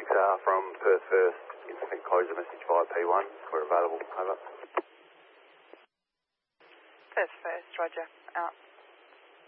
from Perth First. Instant closure message via P1. We're available. Over. Perth First, roger. Out.